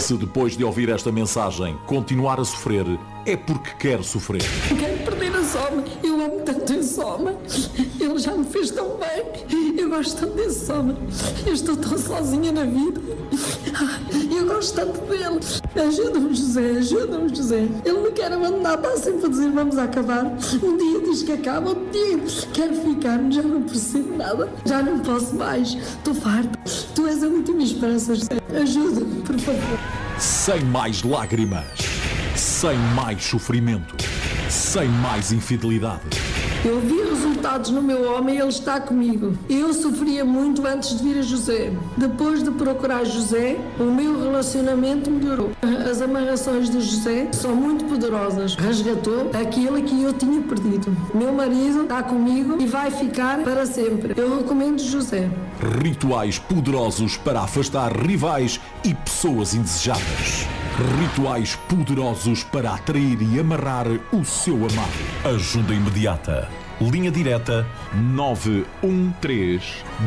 Se depois de ouvir esta mensagem continuar a sofrer, é porque quer sofrer. Quero perder a Soma. Eu amo tanto esse homem. Ele já me fez tão bem. Eu gosto tanto desse homem. Eu estou tão sozinha na vida. Eu gosto tanto dele. Ajuda-me, José. Ajuda-me, José. Ele me quer abandonar. Está sempre a dizer vamos acabar. Um dia diz que acaba, outro dia quero ficar. Já não percebo nada. Já não posso mais. Estou farta. Tu és a última esperança, José. Ajuda-me, por favor. Sem mais lágrimas. Sem mais sofrimento. Sem mais infidelidade. Eu vi resultados no meu homem e ele está comigo. Eu sofria muito antes de vir a José. Depois de procurar José, o meu relacionamento melhorou. As amarrações de José são muito poderosas. Resgatou aquilo que eu tinha perdido. Meu marido está comigo e vai ficar para sempre. Eu recomendo José. Rituais poderosos para afastar rivais e pessoas indesejadas. Rituais poderosos para atrair e amarrar o seu amado. Ajuda imediata. Linha direta 913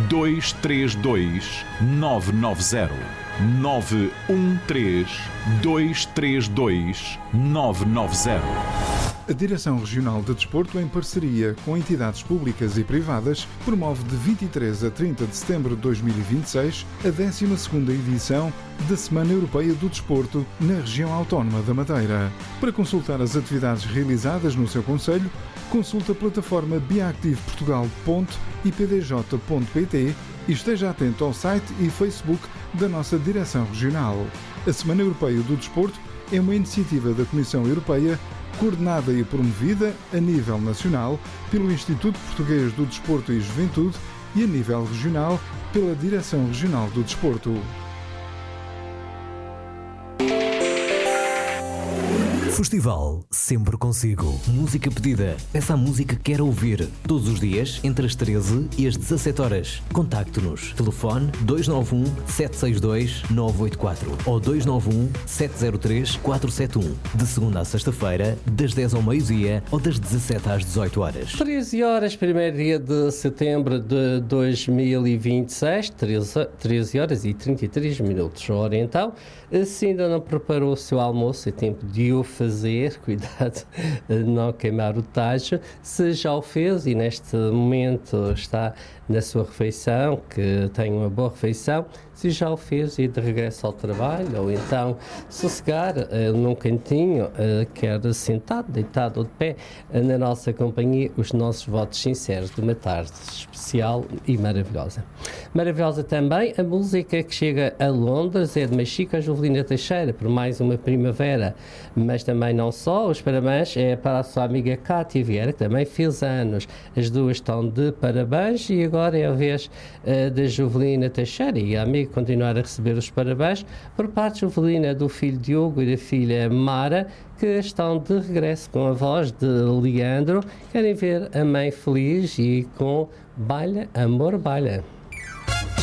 232 990. 913 232 990. A Direção Regional de Desporto, em parceria com entidades públicas e privadas, promove de 23 a 30 de setembro de 2026 a 12ª edição da Semana Europeia do Desporto na região autónoma da Madeira. Para consultar as atividades realizadas no seu concelho, consulte a plataforma biactiveportugal.ipdj.pt e esteja atento ao site e Facebook da nossa Direção Regional. A Semana Europeia do Desporto é uma iniciativa da Comissão Europeia coordenada e promovida a nível nacional pelo Instituto Português do Desporto e Juventude e a nível regional pela Direção Regional do Desporto. Festival sempre consigo. Música pedida. Peça a música que quer ouvir. Todos os dias, entre as 13 e as 17 horas. Contacte-nos. Telefone 291 762 984 ou 291 703 471. De segunda à sexta-feira, das 10 ao meio-dia ou das 17 às 18 horas. 13 horas, primeiro dia de setembro de 2026. 13 horas e 33 minutos. Ora então, se ainda não preparou o seu almoço, é tempo de o fazer, cuidado de não queimar o tacho. Se já o fez e neste momento está na sua refeição, que tenha uma boa refeição, se já o fez e de regresso ao trabalho, ou então sossegar num cantinho, quer sentado, deitado ou de pé, na nossa companhia, os nossos votos sinceros de uma tarde especial e maravilhosa. Maravilhosa também a música que chega a Londres, é de Machica Jovelina Teixeira, por mais uma primavera, mas também não só, os parabéns é para a sua amiga Cátia Vieira, que também fez anos. As duas estão de parabéns e agora é a vez da Jovelina Teixeira e a amiga continuar a receber os parabéns por parte de Jovelina, do filho Diogo e da filha Mara, que estão de regresso com a voz de Leandro. Querem ver a mãe feliz e com Balha, Amor Balha.